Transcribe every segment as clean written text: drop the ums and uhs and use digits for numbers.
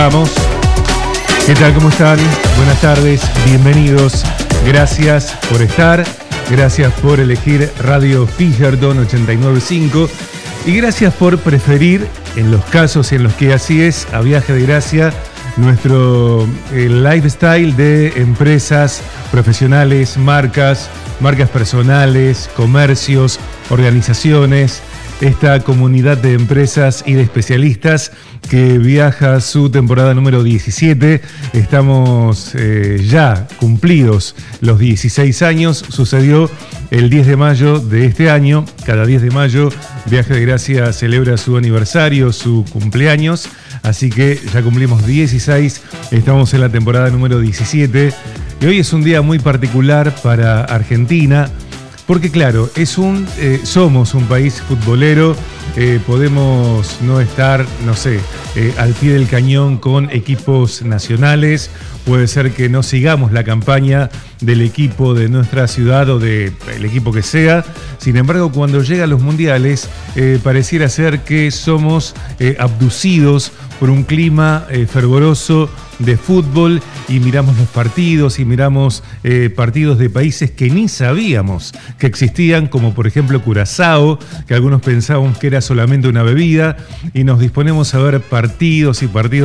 Vamos. ¿Qué tal? ¿Cómo están? Buenas tardes, bienvenidos. Gracias por estar, gracias por elegir Radio Fisherton 89.5 y gracias por preferir, en los casos en los que así es, a Viaje de Gracia, nuestro lifestyle de empresas profesionales, marcas personales, comercios, organizaciones. Esta comunidad de empresas y de especialistas que viaja su temporada número 17. Estamos ya cumplidos los 16 años. Sucedió el 10 de mayo de este año. Cada 10 de mayo Viaje de Gracia celebra su aniversario, su cumpleaños. Así que ya cumplimos 16. Estamos en la temporada número 17. Y hoy es un día muy particular para Argentina. Porque claro, somos un país futbolero, podemos no estar, al pie del cañón con equipos nacionales, puede ser que no sigamos la campaña del equipo de nuestra ciudad o del equipo que sea. Sin embargo, cuando llegan los mundiales, pareciera ser que somos abducidos por un clima fervoroso de fútbol y miramos los partidos y miramos partidos de países que ni sabíamos que existían, como por ejemplo Curazao, que algunos pensábamos que era solamente una bebida, y nos disponemos a ver partidos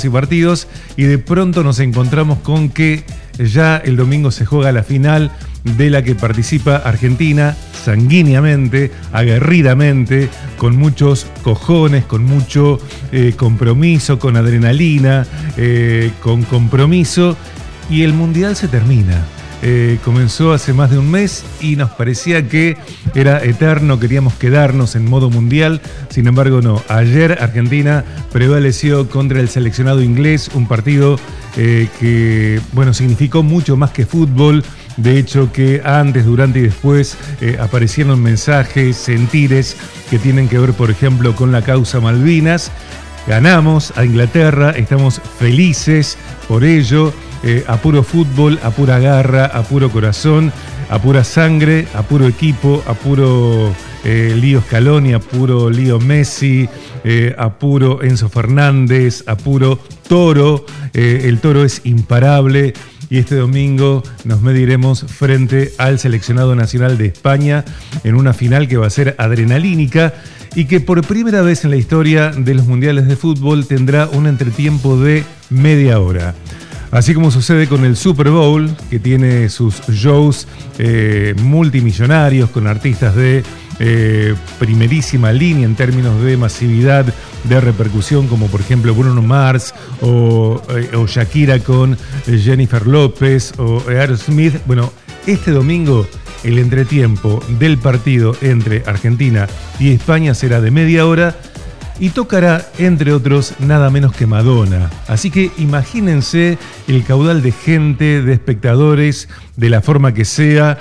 y de pronto nos encontramos con que ya el domingo se juega la final de la que participa Argentina sanguíneamente, aguerridamente, con muchos cojones, con mucho compromiso, con adrenalina, con compromiso, y el Mundial se termina. Comenzó hace más de un mes y nos parecía que era eterno, queríamos quedarnos en modo mundial, sin embargo no. Ayer Argentina prevaleció contra el seleccionado inglés, un partido que significó mucho más que fútbol. De hecho, que antes, durante y después aparecieron mensajes, sentires que tienen que ver, por ejemplo, con la causa Malvinas. Ganamos a Inglaterra, estamos felices por ello, a puro fútbol, a pura garra, a puro corazón, a pura sangre, a puro equipo, a puro Lío Scaloni, a puro Lío Messi, a puro Enzo Fernández, a puro Toro. El Toro es imparable. Y este domingo nos mediremos frente al seleccionado nacional de España en una final que va a ser adrenalínica y que por primera vez en la historia de los mundiales de fútbol tendrá un entretiempo de media hora. Así como sucede con el Super Bowl, que tiene sus shows multimillonarios con artistas de primerísima línea en términos de masividad, de repercusión, como por ejemplo Bruno Mars o Shakira con Jennifer López o Aerosmith. Bueno, este domingo el entretiempo del partido entre Argentina y España será de media hora y tocará, entre otros, nada menos que Madonna. Así que imagínense el caudal de gente, de espectadores, de la forma que sea,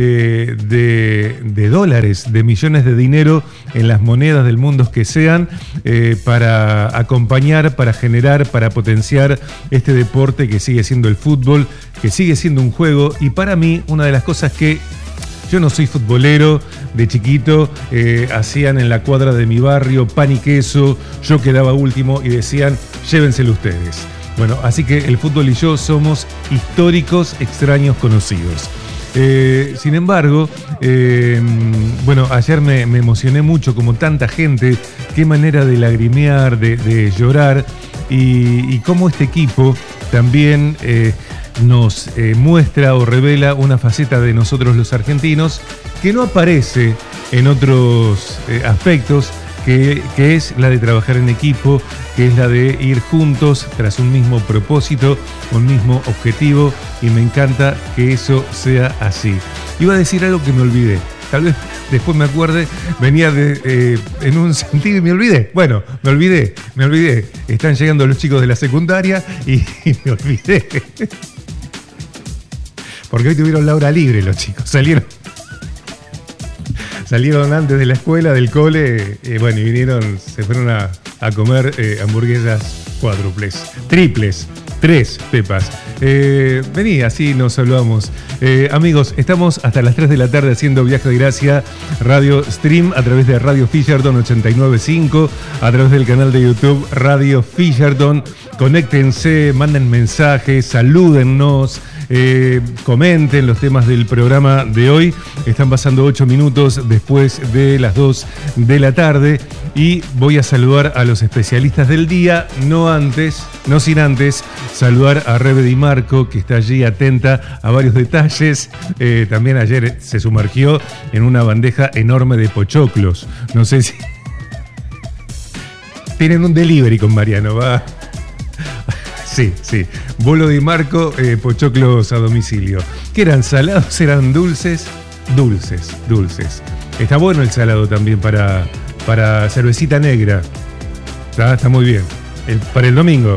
de dólares, de millones de dinero en las monedas del mundo que sean, para acompañar, para generar, para potenciar este deporte que sigue siendo el fútbol, que sigue siendo un juego. Y para mí, una de las cosas que yo no soy futbolero, de chiquito hacían en la cuadra de mi barrio pan y queso, yo quedaba último y decían, llévenselo ustedes. Bueno, así que el fútbol y yo somos históricos extraños conocidos. Sin embargo, ayer me emocioné mucho, como tanta gente, qué manera de lagrimear, de llorar, y cómo este equipo también nos muestra o revela una faceta de nosotros los argentinos que no aparece en otros aspectos, que es la de trabajar en equipo, que es la de ir juntos tras un mismo propósito, un mismo objetivo, y me encanta que eso sea así. Iba a decir algo que me olvidé, tal vez después me acuerde, venía en un sentido y me olvidé. Bueno, me olvidé. Están llegando los chicos de la secundaria y me olvidé. Porque hoy tuvieron la hora libre los chicos, salieron antes de la escuela, del cole, y vinieron, se fueron a comer hamburguesas cuádruples, triples, 3 pepas. Vení, así nos saludamos. Amigos, estamos hasta las 3 de la tarde haciendo Viaje de Gracia Radio Stream a través de Radio Fisherton 89.5, a través del canal de YouTube Radio Fisherton. Conéctense, manden mensajes, salúdennos, comenten los temas del programa de hoy. Están pasando 8 minutos después de las 2 de la tarde y voy a saludar a los especialistas del día, no sin antes saludar a Rebe Di Marco, que está allí atenta a varios detalles. También ayer se sumergió en una bandeja enorme de pochoclos. No sé si tienen un delivery con Mariano, va. Sí. Bolo Di Marco, pochoclos a domicilio. ¿Qué eran? ¿Salados? ¿Eran dulces? Dulces. Está bueno el salado también para cervecita negra. Está muy bien. Para el domingo.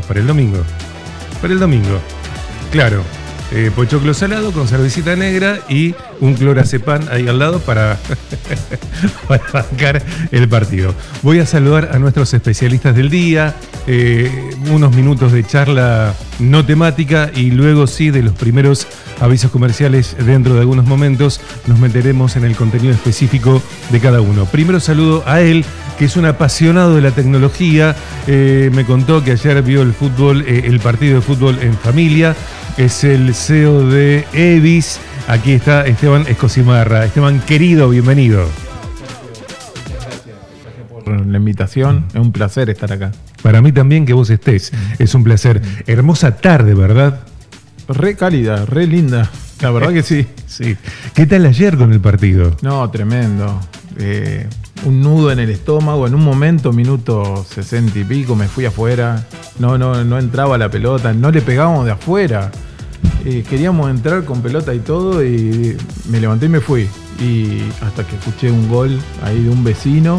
Claro. Pochoclo salado con cervecita negra y un clorazepam ahí al lado para bancar el partido. Voy a saludar a nuestros especialistas del día, unos minutos de charla no temática y luego sí de los primeros avisos comerciales. Dentro de algunos momentos nos meteremos en el contenido específico de cada uno. Primero saludo a él, que es un apasionado de la tecnología. Me contó que ayer vio el fútbol, el partido de fútbol en familia. Es el CEO de Evis. Aquí está Esteban Escosimarra. Esteban, querido, bienvenido. Gracias por la invitación. Es un placer estar acá. Para mí también que vos estés. Es un placer. Hermosa tarde, ¿verdad? Re cálida, re linda. La verdad que sí. Sí. ¿Qué tal ayer con el partido? No, tremendo. Un nudo en el estómago. En un momento, minuto 60 y pico, me fui afuera. No entraba la pelota. No le pegábamos de afuera. Queríamos entrar con pelota y todo. Y me levanté y me fui. Y hasta que escuché un gol ahí de un vecino.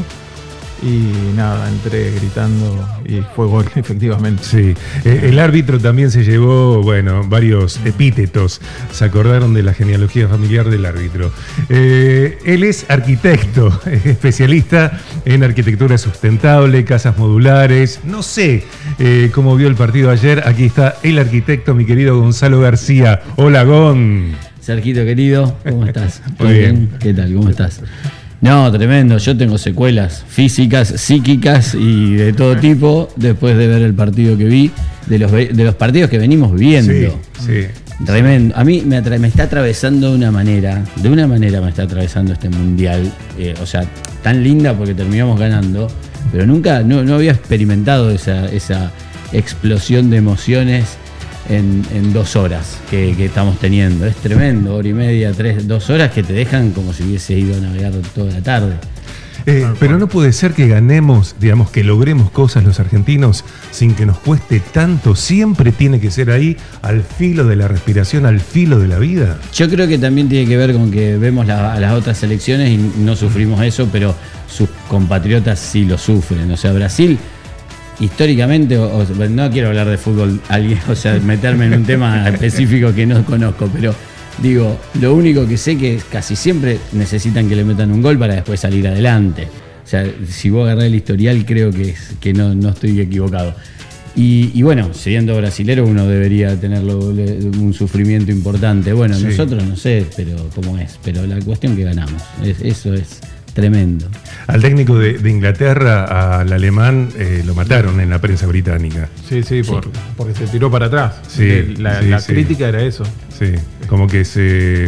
Y nada, entré gritando y fue gol, efectivamente. Sí, el árbitro también se llevó, varios epítetos. Se acordaron de la genealogía familiar del árbitro. Él es arquitecto, especialista en arquitectura sustentable, casas modulares. No sé cómo vio el partido ayer. Aquí está el arquitecto, mi querido Gonzalo García. Hola, Gon. Sergito, querido, ¿cómo estás? Muy bien. ¿Qué tal? ¿Cómo estás? No, tremendo. Yo tengo secuelas físicas, psíquicas y de todo tipo después de ver el partido que vi, de los partidos que venimos viendo. Sí. Tremendo. A mí me está atravesando de una manera me está atravesando este mundial. O sea, tan linda porque terminamos ganando, pero nunca, no había experimentado esa explosión de emociones en 2 horas que estamos teniendo. Es tremendo, 1:30, 2 horas que te dejan como si hubiese ido a navegar toda la tarde. Pero no puede ser que ganemos, digamos, que logremos cosas los argentinos sin que nos cueste tanto. Siempre tiene que ser ahí, al filo de la respiración, al filo de la vida. Yo creo que también tiene que ver con que vemos a las otras selecciones y no sufrimos eso, pero sus compatriotas sí lo sufren. O sea, Brasil históricamente, no quiero hablar de fútbol, meterme en un tema específico que no conozco, pero digo, lo único que sé que casi siempre necesitan que le metan un gol para después salir adelante. O sea, si vos agarrás el historial, creo que no estoy equivocado. Y bueno, siendo brasilero uno debería tener un sufrimiento importante. Bueno, sí. Nosotros no sé cómo es, pero la cuestión que ganamos, eso es tremendo. Al técnico de Inglaterra, al alemán, lo mataron en la prensa británica. Sí, porque se tiró para atrás. Sí, la crítica era eso. Sí, como que se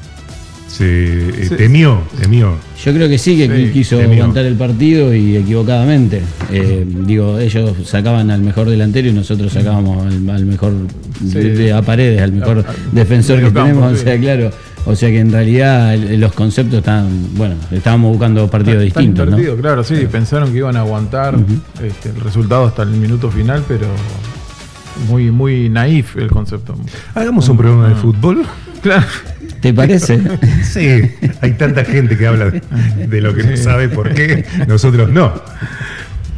temió. Yo creo que sí, quiso aguantar el partido y equivocadamente. Ellos sacaban al mejor delantero y nosotros sacábamos al mejor a Paredes, al mejor defensor que tenemos. O sea, claro. O sea que en realidad los conceptos estábamos buscando partidos distintos, ¿no? Claro, sí, pensaron que iban a aguantar el resultado hasta el minuto final, pero muy, muy naif el concepto. Hagamos un programa de fútbol. Claro. ¿Te parece? Sí, hay tanta gente que habla de lo que no sabe por qué, nosotros no.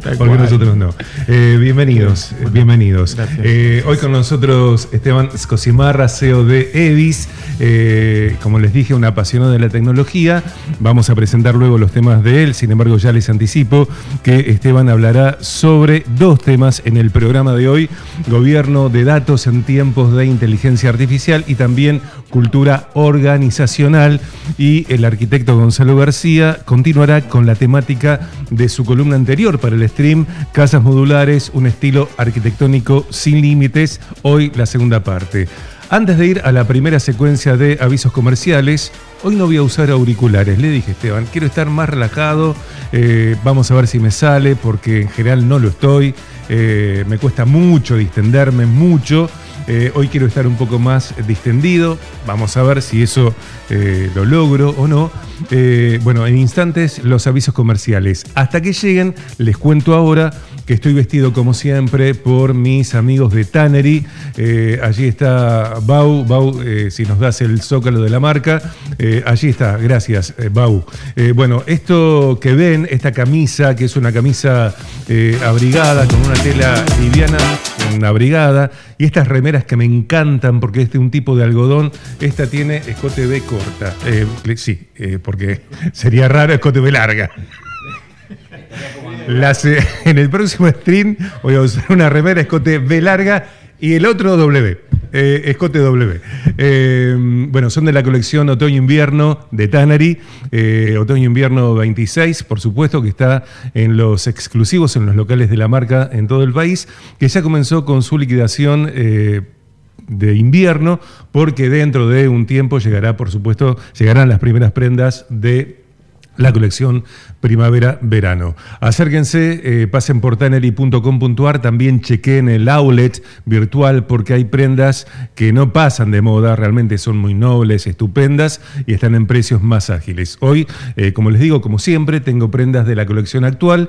porque nosotros no. Bienvenidos. Hoy con nosotros Esteban Scosimarra, CEO de EVIS. Como les dije, un apasionado de la tecnología. Vamos a presentar luego los temas de él. Sin embargo, ya les anticipo que Esteban hablará sobre dos temas en el programa de hoy: gobierno de datos en tiempos de inteligencia artificial y también cultura organizacional. Y el arquitecto Gonzalo García continuará con la temática de su columna anterior para el stream, Casas Modulares, un estilo arquitectónico sin límites. Hoy la segunda parte. Antes de ir a la primera secuencia de avisos comerciales, hoy no voy a usar auriculares. Le dije, Esteban, quiero estar más relajado, vamos a ver si me sale, porque en general no lo estoy, me cuesta mucho distenderme, mucho. Hoy quiero estar un poco más distendido, vamos a ver si eso lo logro o no. Bueno, en instantes los avisos comerciales. Hasta que lleguen, les cuento ahora que estoy vestido como siempre por mis amigos de Tannery. Allí está Bau, si nos das el zócalo de la marca. Allí está, gracias Bau. Bueno, esto que ven, esta camisa, que es una camisa abrigada, con una tela liviana, abrigada, y estas remeras que me encantan porque es de un tipo de algodón. Esta tiene escote B corta, porque sería raro escote B larga. En el próximo stream voy a usar una remera escote B larga y el otro W, escote W. Bueno, son de la colección Otoño-Invierno de Tannery, Otoño-Invierno 26, por supuesto, que está en los exclusivos, en los locales de la marca en todo el país, que ya comenzó con su liquidación de invierno, porque dentro de un tiempo llegarán las primeras prendas de la colección primavera-verano. Acérquense, pasen por tannery.com.ar, también chequen el outlet virtual porque hay prendas que no pasan de moda, realmente son muy nobles, estupendas y están en precios más ágiles. Hoy, como les digo, como siempre, tengo prendas de la colección actual,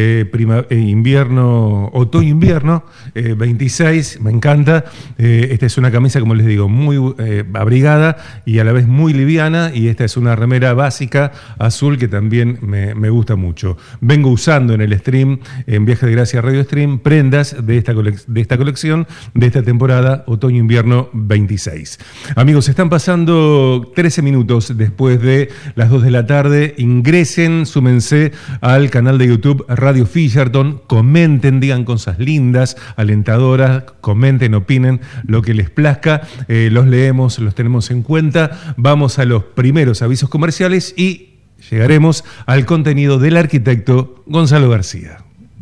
otoño-invierno 26, me encanta. Esta es una camisa, como les digo, muy abrigada y a la vez muy liviana, y esta es una remera básica azul que también me gusta mucho. Vengo usando en el stream, en Viaje de Gracia Radio Stream, prendas de esta colección, de esta temporada Otoño-Invierno 26. Amigos, están pasando 13 minutos después de las 2 de la tarde. Ingresen, súmense al canal de YouTube Radio Fisherton, comenten, digan cosas lindas, alentadoras, comenten, opinen lo que les plazca. Los leemos, los tenemos en cuenta. Vamos a los primeros avisos comerciales y llegaremos al contenido del arquitecto Gonzalo García.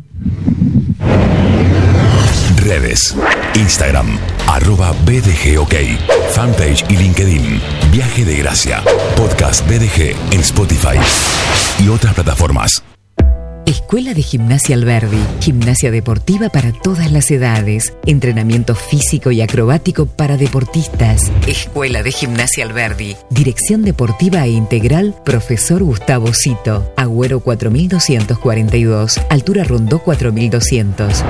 Redes: Instagram, @BDGOK, fanpage y LinkedIn, Viaje de Gracia, podcast BDG en Spotify y otras plataformas. Escuela de Gimnasia Alberdi, gimnasia deportiva para todas las edades, entrenamiento físico y acrobático para deportistas. Escuela de Gimnasia Alberdi, dirección deportiva e integral, profesor Gustavo Cito, Agüero 4242, altura Rondó 4200,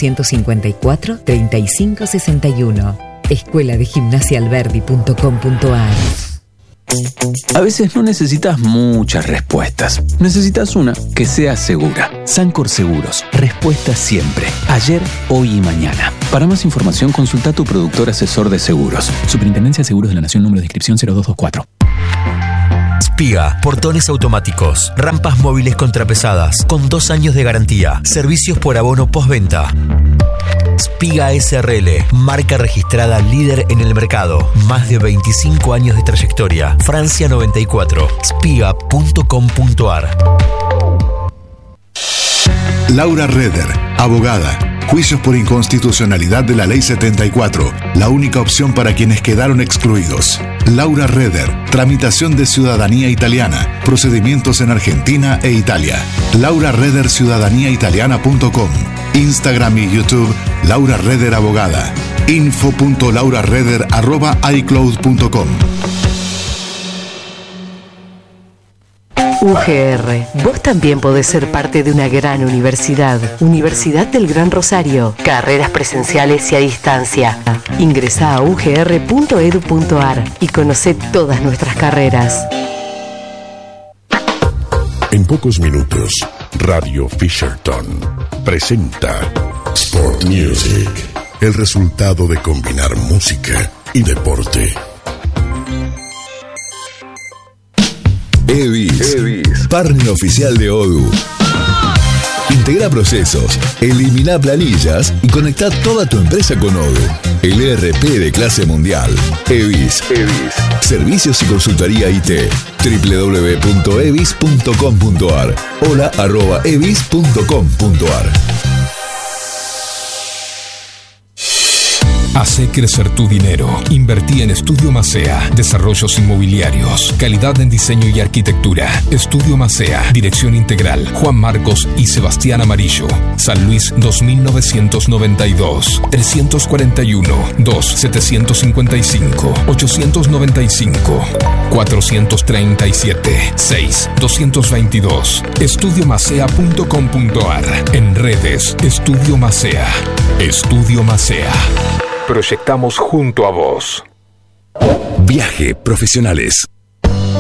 454-3561. Escuela de gimnasiaalberdi.com.ar. A veces no necesitas muchas respuestas. Necesitas una que sea segura. Sancor Seguros. Respuesta siempre. Ayer, hoy y mañana. Para más información, consulta a tu productor asesor de seguros. Superintendencia de Seguros de la Nación, número de inscripción 0224. Spiga, portones automáticos, rampas móviles contrapesadas, con 2 años de garantía, servicios por abono postventa. Spiga SRL, marca registrada líder en el mercado, más de 25 años de trayectoria. Francia 94, spiga.com.ar. Laura Reder, abogada. Juicios por inconstitucionalidad de la Ley 74, la única opción para quienes quedaron excluidos. Laura Reder, tramitación de ciudadanía italiana, procedimientos en Argentina e Italia. Laura Reder, ciudadaniaitaliana.com. Instagram y YouTube, Laura Reder Abogada. info.laurareder@icloud.com. UGR. Vos también podés ser parte de una gran universidad. Universidad del Gran Rosario. Carreras presenciales y a distancia. Ingresá a ugr.edu.ar y conocé todas nuestras carreras. En pocos minutos, Radio Fisherton presenta Sport Music, el resultado de combinar música y deporte. EVIS, partner oficial de Odoo. Integra procesos, elimina planillas y conecta toda tu empresa con Odoo, el ERP de clase mundial. EVIS. Servicios y consultoría IT. www.evis.com.ar. hola@evis.com.ar. Hacé crecer tu dinero. Invertí en Estudio Macea. Desarrollos inmobiliarios. Calidad en diseño y arquitectura. Estudio Macea. Dirección integral. Juan Marcos y Sebastián Amarillo. San Luis 2992. 341-2-755. 835-437-6-222. estudiomacea.com.ar. En redes, Estudio Macea. Estudio Macea. Proyectamos junto a vos. Viaje Profesionales.